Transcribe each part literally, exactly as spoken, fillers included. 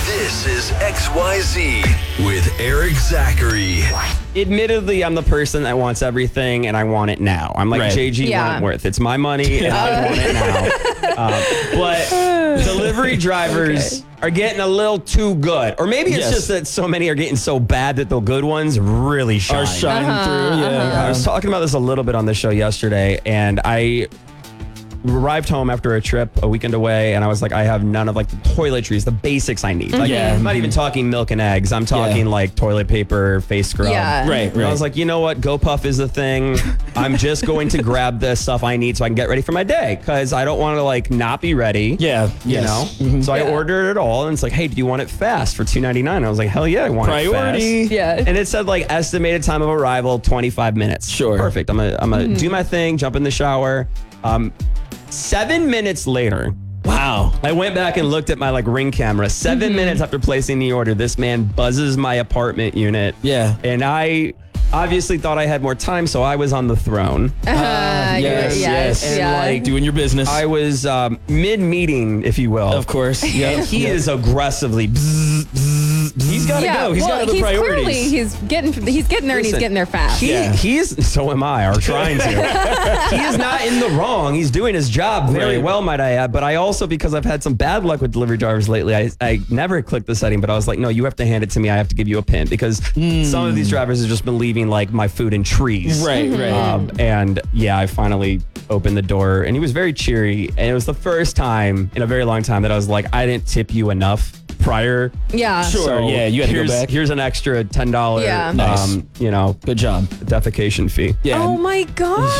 This is X Y Z with Eric Zachary. Admittedly, I'm the person that wants everything and I want it now. I'm like Right. J G Yeah. Wentworth. It's my money and I want it now. Um, but delivery drivers are getting a little too good. Or maybe it's Yes. just that so many are getting so bad that the good ones really shine. Are shining through. Yeah. I was talking about this a little bit on the show yesterday, and I arrived home after a trip a weekend away, and I was like, I have none of like the toiletries, the basics I need. Like, Yeah. I'm not even talking milk and eggs. I'm talking Yeah. like toilet paper, face scrub. Yeah. Right, And I right. was like, you know what? GoPuff is the thing. I'm just going to grab the stuff I need so I can get ready for my day because I don't want to like not be ready. Yeah. You Yes. know? Mhm. So I Yeah. ordered it all, and it's like, hey, do you want it fast for two ninety-nine? I was like, hell yeah, I want Priority. it fast. Yeah. And it said like estimated time of arrival, twenty-five minutes. Sure. Perfect. I'm gonna I'm gonna do my thing, jump in the shower. Um, seven minutes later, Wow. I went back and looked at my like ring camera. 7 minutes after placing the order, this man buzzes my apartment unit. Yeah. And I obviously thought I had more time, so I was on the throne. Uh, yes, yes, yes. And, yeah. like, Doing your business. I was um, mid-meeting, if you will. of course. Yeah. And he is aggressively bzz, bzz, bzz. He's got to yeah, go. He's well, got other he's priorities. clearly he's getting he's getting there and he's Listen, getting there fast. He, Yeah. He's, so am I, or trying to. He is not in the wrong. He's doing his job very Right. well, might I add. But I also, because I've had some bad luck with delivery drivers lately, I, I never clicked the setting, but I was like, no, you have to hand it to me. I have to give you a pin because some of these drivers have just been leaving like my food in trees. Right, right. Um, and yeah, I finally opened the door and he was very cheery. And it was the first time in a very long time that I was like, I didn't tip you enough prior. yeah. Sure. So yeah, you had to go here's, back. Here's an extra ten dollars, Yeah. Nice. um, you know, Good job. defecation fee. Yeah. Oh my god.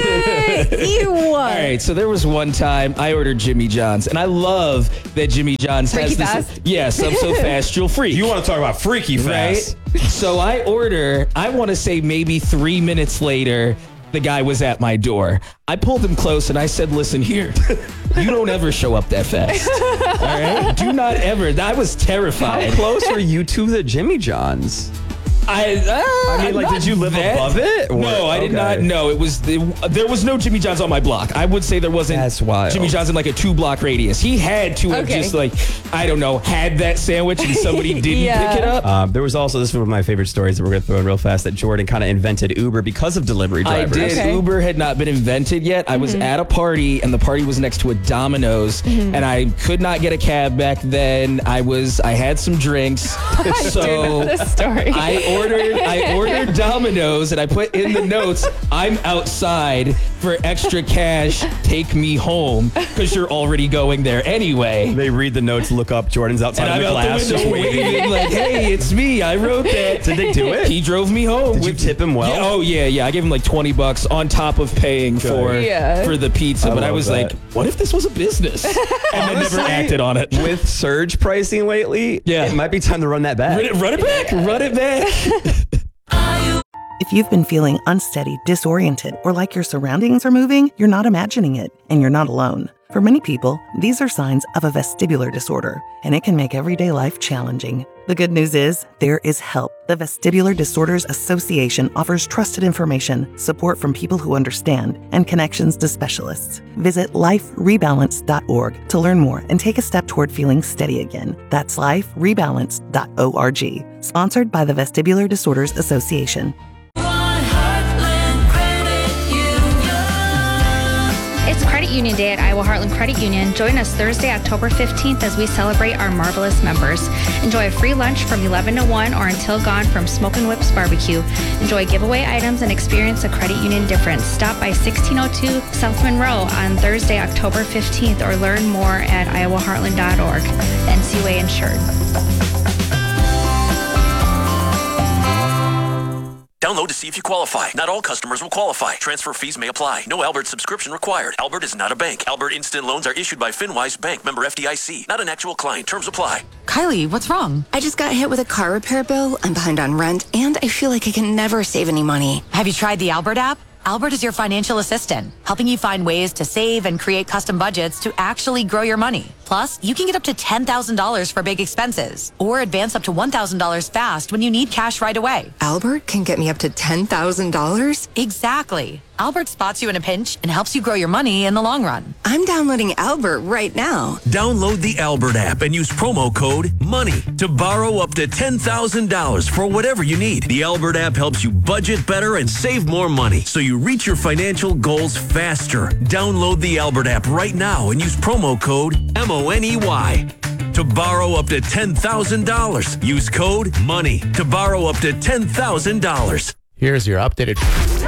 Ew. All right, so there was one time I ordered Jimmy John's, and I love that Jimmy John's Freaky has this. fast? Yes, I'm so fast, you'll freak. You want to talk about freaky fast? right? So I order, I want to say maybe three minutes later, the guy was at my door. I pulled him close and I said, listen here, you don't ever show up that fast. All right? Do not ever. I was How terrified. close were you to the Jimmy John's? I, uh, I mean, like, not did you live that- above it? or- No, I did not. okay. No, it was it, there was no Jimmy John's on my block. I would say there wasn't. That's wild. Jimmy John's in like a two block radius. He had to have Okay. just like I don't know had that sandwich and somebody didn't Yeah. pick it up. Um, there was also, this is one of my favorite stories that we're going to throw in real fast, that Jordan kind of invented Uber because of delivery I drivers. did. Okay. Uber had not been invented yet. I was at a party, and the party was next to a Domino's, and I could not get a cab back then. I was, I had some drinks, so This story. I ordered, I ordered Domino's, and I put in the notes, "I'm outside for extra cash. Take me home," because you're already going there anyway. They read the notes, look up, Jordan's outside And of I'm the out glass, the just window waiting. waving like, "Hey, it's me. I wrote that." Did they do it? He drove me home. Did you tip him well? Yeah, oh yeah, yeah. I gave him like twenty bucks on top of paying for Yeah. for the pizza. I but I love was that. like, what if this was a business? And I never Honestly, acted on it. With surge pricing lately, Yeah. it might be time to run that back. Run it, run it back. Run it back. If you've been feeling unsteady, disoriented, or like your surroundings are moving, you're not imagining it, and you're not alone. For many people, these are signs of a vestibular disorder, and it can make everyday life challenging. The good news is, there is help. The Vestibular Disorders Association offers trusted information, support from people who understand, and connections to specialists. Visit life rebalance dot org to learn more and take a step toward feeling steady again. That's life rebalance dot org. Sponsored by the Vestibular Disorders Association. It's Credit Union Day at Iowa Heartland Credit Union. Join us Thursday, October fifteenth as we celebrate our marvelous members. Enjoy a free lunch from eleven to one or until gone from Smoke and Whips Barbecue. Enjoy giveaway items and experience a credit union difference. Stop by sixteen oh two South Monroe on Thursday, October fifteenth or learn more at iowa heartland dot org. N C U A insured. Download to see if you qualify. Not all customers will qualify. Transfer fees may apply. No Albert subscription required. Albert is not a bank. Albert Instant Loans are issued by FinWise Bank, member F D I C. Not an actual client. Terms apply. Kylie, what's wrong? I just got hit with a car repair bill. I'm behind on rent, and I feel like I can never save any money. Have you tried the Albert app? Albert is your financial assistant, helping you find ways to save and create custom budgets to actually grow your money. Plus, Plus, you can get up to ten thousand dollars for big expenses or advance up to one thousand dollars fast when you need cash right away. Albert can get me up to ten thousand dollars? Exactly. Albert spots you in a pinch and helps you grow your money in the long run. I'm downloading Albert right now. Download the Albert app and use promo code MONEY to borrow up to ten thousand dollars for whatever you need. The Albert app helps you budget better and save more money so you reach your financial goals faster. Download the Albert app right now and use promo code M O N E Y to borrow up to ten thousand dollars. Use code MONEY to borrow up to ten thousand dollars. Here's your updated